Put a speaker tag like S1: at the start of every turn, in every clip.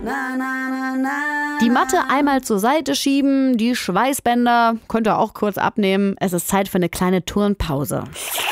S1: Die Matte einmal zur Seite schieben, die Schweißbänder könnt ihr auch kurz abnehmen. Es ist Zeit für eine kleine Turnpause.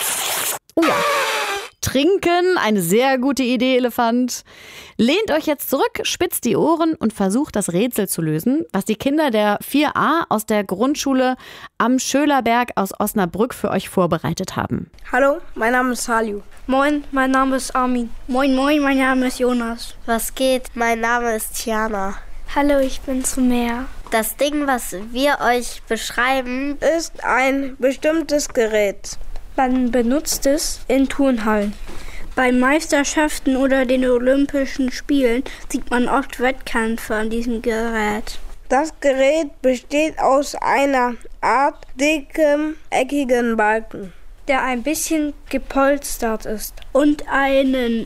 S1: Oh ja. Trinken, eine sehr gute Idee, Elefant. Lehnt euch jetzt zurück, spitzt die Ohren und versucht das Rätsel zu lösen, was die Kinder der 4a aus der Grundschule am Schölerberg aus Osnabrück für euch vorbereitet haben.
S2: Hallo, mein Name ist Saliu.
S3: Moin, mein Name ist Armin.
S4: Moin, moin, mein Name ist Jonas.
S5: Was geht? Mein Name ist Tiana.
S6: Hallo, ich bin Sumer.
S5: Das Ding, was wir euch beschreiben,
S2: ist ein bestimmtes Gerät.
S3: Man benutzt es in Turnhallen. Bei Meisterschaften oder den Olympischen Spielen sieht man oft Wettkämpfe an diesem Gerät.
S2: Das Gerät besteht aus einer Art dickem, eckigen Balken,
S3: der ein bisschen gepolstert ist und einen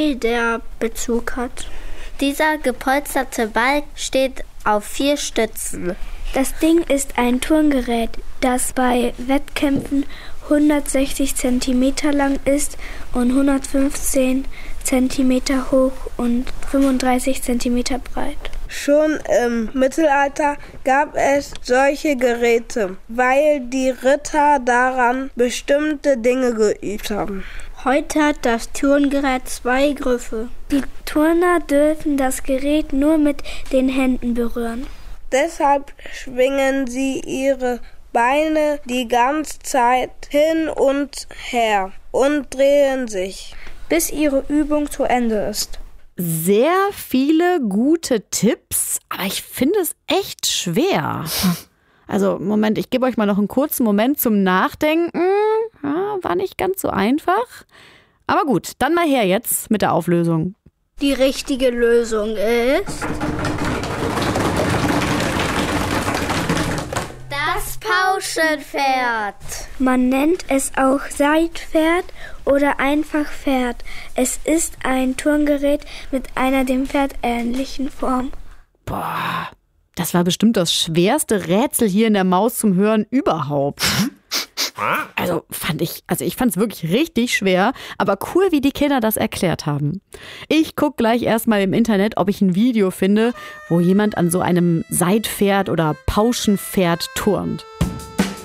S3: Lederbezug hat.
S5: Dieser gepolsterte Balken steht auf 4 Stützen.
S6: Das Ding ist ein Turngerät, das bei Wettkämpfen 160 cm lang ist und 115 cm hoch und 35 cm breit.
S2: Schon im Mittelalter gab es solche Geräte, weil die Ritter daran bestimmte Dinge geübt haben.
S3: Heute hat das Turngerät 2 Griffe.
S6: Die Turner dürfen das Gerät nur mit den Händen berühren.
S2: Deshalb schwingen sie ihre Beine die ganze Zeit hin und her und drehen sich,
S3: bis ihre Übung zu Ende ist.
S1: Sehr viele gute Tipps, aber ich finde es echt schwer. Also, Moment, ich gebe euch mal noch einen kurzen Moment zum Nachdenken. Ja, war nicht ganz so einfach. Aber gut, dann mal her jetzt mit der Auflösung.
S3: Die richtige Lösung ist...
S5: das Pauschenpferd.
S6: Man nennt es auch Seitpferd oder einfach Pferd. Es ist ein Turngerät mit einer dem Pferd ähnlichen Form.
S1: Boah, das war bestimmt das schwerste Rätsel hier in der Maus zum Hören überhaupt. Ich fand es wirklich richtig schwer, aber cool, wie die Kinder das erklärt haben. Ich gucke gleich erstmal im Internet, ob ich ein Video finde, wo jemand an so einem Seitpferd oder Pauschenpferd turnt.